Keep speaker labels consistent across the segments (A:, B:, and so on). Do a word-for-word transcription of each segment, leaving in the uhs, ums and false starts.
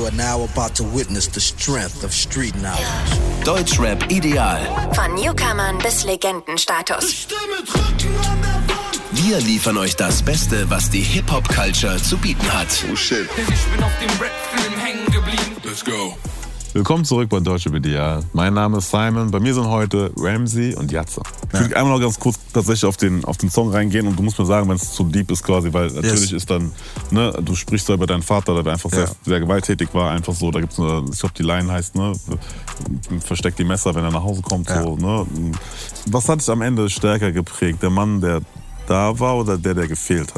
A: You are now about to witness the strength of street knowledge.
B: Deutschrap ideal.
C: Von Newcomern bis Legendenstatus.
D: Ich stehe mit Rücken an der Wand.
B: Wir liefern euch das Beste, was die Hip-Hop-Culture zu bieten hat.
E: Oh shit.
F: Denn ich bin auf dem Rap-Film hängen geblieben.
E: Let's go.
G: Willkommen zurück bei Deutschrap ideal. Mein Name ist Simon. Bei mir sind heute Ramsey und Yatza. Ich will einmal noch ganz kurz tatsächlich auf den, auf den Song reingehen und du musst mir sagen, wenn es zu deep ist quasi, weil natürlich yes. ist dann, ne, du sprichst da über deinen Vater, der einfach ja. sehr, sehr gewalttätig war, einfach so, da gibt's eine, ich glaube die Line heißt, ne, versteckt die Messer, wenn er nach Hause kommt, ja. so, ne. Was hat dich am Ende stärker geprägt? Der Mann, der da war oder der, der gefehlt hat?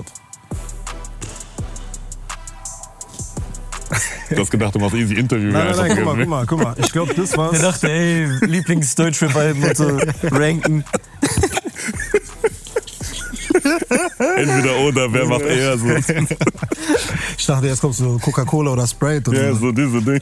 G: Du hast gedacht, du machst easy Interview.
H: Nein, nein, nein, guck mal, guck mal, guck mal. Ich glaube, das war's.
I: Ich dachte, ey, Lieblings-Deutschrap-Alben und so ranken.
G: Entweder oder, wer macht eher so.
H: Ich dachte, jetzt kommt so Coca-Cola oder Sprite. Oder
G: ja, so diese Ding.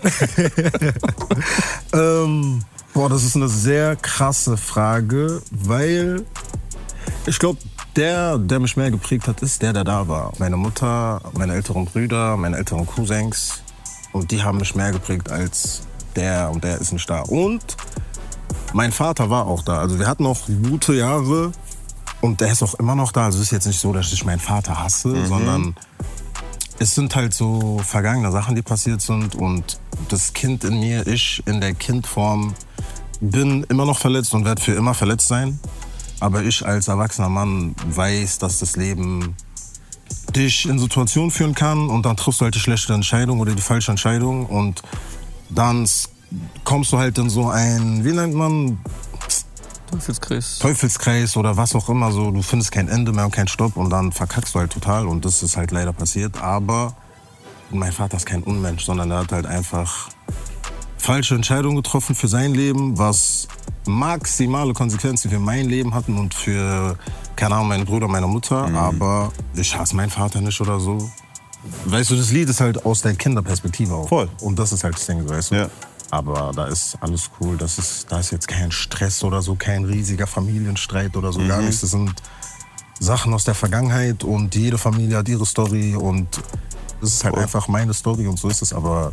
H: ähm, boah, das ist eine sehr krasse Frage, weil ich glaube, der, der mich mehr geprägt hat, ist der, der da war. Meine Mutter, meine älteren Brüder, meine älteren Cousins. Und die haben mich mehr geprägt als der und der ist nicht da. Und mein Vater war auch da. Also wir hatten noch gute Jahre und der ist auch immer noch da. Also es ist jetzt nicht so, dass ich meinen Vater hasse, mhm. sondern es sind halt so vergangene Sachen, die passiert sind. Und das Kind in mir, ich in der Kindform, bin immer noch verletzt und werde für immer verletzt sein. Aber ich als erwachsener Mann weiß, dass das Leben dich in Situationen führen kann und dann triffst du halt die schlechte Entscheidung oder die falsche Entscheidung und dann kommst du halt in so ein, wie nennt man?
I: Teufelskreis.
H: Teufelskreis oder was auch immer, so du findest kein Ende mehr und keinen Stopp und dann verkackst du halt total und das ist halt leider passiert, aber mein Vater ist kein Unmensch, sondern er hat halt einfach falsche Entscheidungen getroffen für sein Leben, was maximale Konsequenzen für mein Leben hatten und für, keine Ahnung, meine Brüder, meine Mutter. Mhm. Aber ich hasse meinen Vater nicht oder so. Weißt du, das Lied ist halt aus der Kinderperspektive auch.
G: Voll.
H: Und das ist halt das Ding, weißt du.
G: Ja.
H: Aber da ist alles cool. Das ist, da ist jetzt kein Stress oder so, kein riesiger Familienstreit oder so, mhm. gar nichts. Das sind Sachen aus der Vergangenheit und jede Familie hat ihre Story und es ist halt Voll. einfach meine Story und so ist es. Aber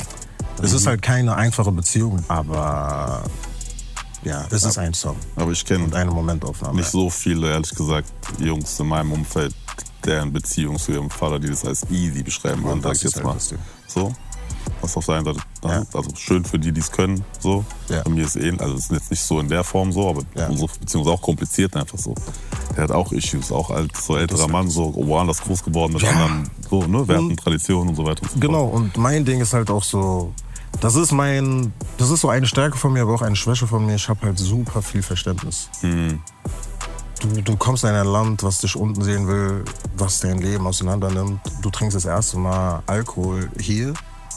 H: es ist halt keine einfache Beziehung, aber ja, es ist ein Song.
G: Aber ich kenne
H: eine Momentaufnahme.
G: Nicht so viele, ehrlich gesagt, Jungs in meinem Umfeld, deren Beziehung zu ihrem Vater, die das als easy beschreiben würden, sag ich jetzt mal. So, was auf der einen Seite, ja. also schön für die, die es können, so. Ja. Bei mir ist ähnlich, also es ist jetzt nicht so in der Form so, aber ja. unsere Beziehung ist auch kompliziert einfach so. Der hat auch Issues, auch als so älterer Mann, so woanders groß geworden mit ja. anderen, so, ne, Werten, Traditionen und so weiter und so
H: Genau,
G: fort.
H: Und mein Ding ist halt auch so, das ist mein, das ist so eine Stärke von mir, aber auch eine Schwäche von mir. Ich habe halt super viel Verständnis. Mhm. Du, du kommst in ein Land, was dich unten sehen will, was dein Leben auseinander nimmt. Du trinkst das erste Mal Alkohol hier.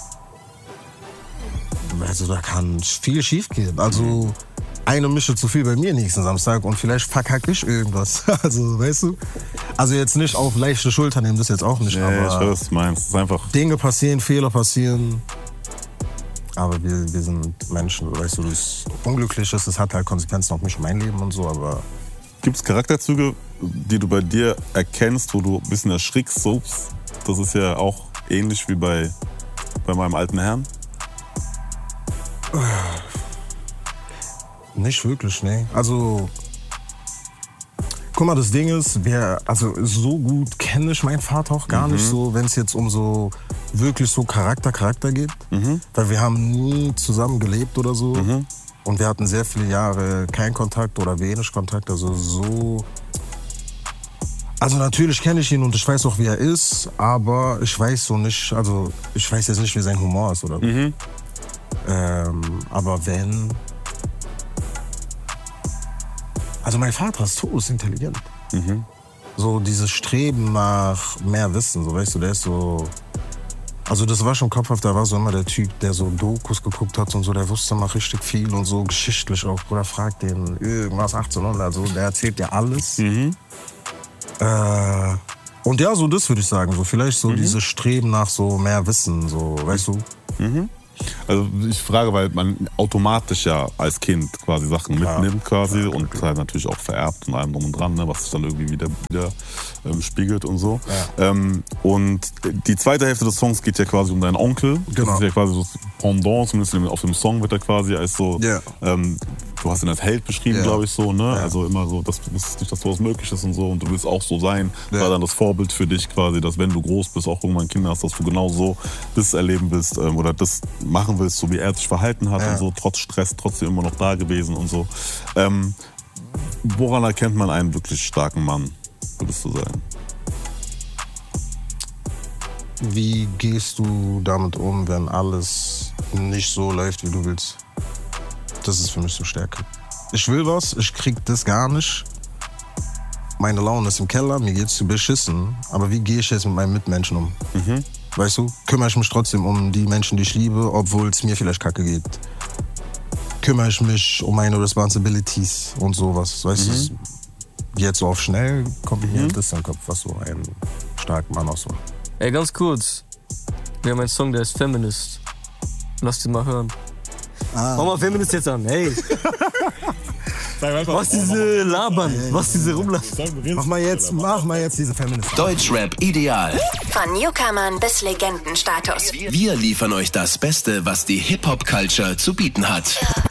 H: Also da kann viel schief gehen. Also eine Mische zu viel bei mir nächsten Samstag und vielleicht verkacke ich irgendwas. Also, weißt du? Also jetzt nicht auf leichte Schulter nehmen, das jetzt auch nicht.
G: Ja,
H: aber
G: ich weiß, was du meinst. Es ist einfach
H: Dinge passieren, Fehler passieren. Aber wir, wir sind Menschen, weißt du, das Unglückliche ist, es hat halt Konsequenzen auf mich und mein Leben und so, aber...
G: Gibt es Charakterzüge, die du bei dir erkennst, wo du ein bisschen erschrickst, so, das ist ja auch ähnlich wie bei, bei meinem alten Herrn?
H: Nicht wirklich, ne. Also, guck mal, das Ding ist, wir, also so gut kenne ich meinen Vater auch gar mhm. nicht so, wenn es jetzt um so wirklich so Charakter, Charakter geht. Mhm. Weil wir haben nie zusammen gelebt oder so. Mhm. Und wir hatten sehr viele Jahre keinen Kontakt oder wenig Kontakt. Also so... Also natürlich kenne ich ihn und ich weiß auch, wie er ist. Aber ich weiß so nicht, also ich weiß jetzt nicht, wie sein Humor ist oder so. Mhm. Ähm, aber wenn... Also mein Vater ist todesintelligent. Mhm. So dieses Streben nach mehr Wissen, so weißt du, der ist so... Also das war schon kopfhaft, da war so immer der Typ, der so Dokus geguckt hat und so, der wusste mal richtig viel und so geschichtlich auch. Oder fragt den irgendwas achtzehnhundert, so, der erzählt ja alles. Mhm. Äh, und ja, so das würde ich sagen, so vielleicht so mhm. dieses Streben nach so mehr Wissen, so, weißt du? Mhm.
G: Also ich frage, weil man automatisch ja als Kind quasi Sachen
H: Klar.
G: mitnimmt quasi
H: Ja,
G: und halt natürlich auch vererbt und allem drum und dran, ne, was sich dann irgendwie wieder, wieder ähm, spiegelt und so.
H: Ja.
G: Ähm, und die zweite Hälfte des Songs geht ja quasi um deinen Onkel. Das
H: Genau.
G: ist ja quasi so das Pendant, zumindest auf dem Song wird er quasi als so,
H: Ja.
G: ähm, du hast ihn als Held beschrieben,
H: Ja.
G: glaube ich so, ne?
H: Ja.
G: Also immer so, das ist nicht, dass sowas möglich ist und so und du willst auch so sein.
H: Ja.
G: War dann das Vorbild für dich quasi, dass wenn du groß bist, auch irgendwann Kinder hast, dass du genau so das erleben willst ähm, oder das machen willst, so wie er sich verhalten hat
H: Ja.
G: und so, trotz Stress, trotzdem immer noch da gewesen und so. Ähm, woran erkennt man einen wirklich starken Mann, würdest du sagen?
H: Wie gehst du damit um, wenn alles nicht so läuft, wie du willst? Das ist für mich so Stärke. Ich will was, ich krieg das gar nicht. Meine Laune ist im Keller, mir geht's zu beschissen. Aber wie gehe ich jetzt mit meinen Mitmenschen um?
G: Mhm.
H: Weißt du, kümmere ich mich trotzdem um die Menschen, die ich liebe, obwohl es mir vielleicht kacke geht. Kümmere ich mich um meine Responsibilities und sowas. Weißt
G: Mhm.
H: du, jetzt so auf schnell kommt mir das in den Kopf, was so ein starker Mann ausmacht.
I: Ey, ganz kurz. Wir haben einen Song, der ist Feminist. Lass den mal hören.
E: Ah.
I: Mach mal Feminist jetzt an, hey. Was diese labern, was diese rumlaufen.
H: Mach mal jetzt, mach mal jetzt diese Feminist.
B: Deutschrap ideal.
C: Von Newcomern bis Legendenstatus.
B: Wir liefern euch das Beste, was die Hip-Hop-Culture zu bieten hat.